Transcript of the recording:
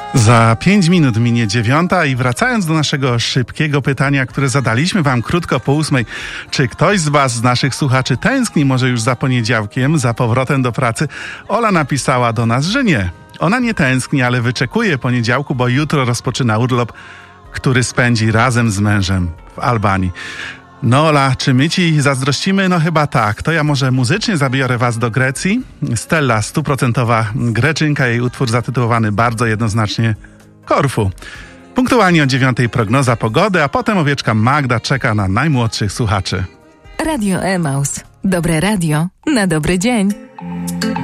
Za 5 minut minie 9 i wracając do naszego szybkiego pytania, które zadaliśmy wam krótko po 8. Czy ktoś z was, z naszych słuchaczy, tęskni może już za poniedziałkiem, za powrotem do pracy? Ola napisała do nas, że nie. Ona nie tęskni, ale wyczekuje poniedziałku, bo jutro rozpoczyna urlop, który spędzi razem z mężem w Albanii. No Ola, czy my ci zazdrościmy? No chyba tak. To ja może muzycznie zabiorę was do Grecji. Stella, 100% Greczynka, jej utwór zatytułowany bardzo jednoznacznie Korfu. Punktualnie o 9 prognoza pogody, a potem owieczka Magda czeka na najmłodszych słuchaczy. Radio Emaus. Dobre radio na dobry dzień.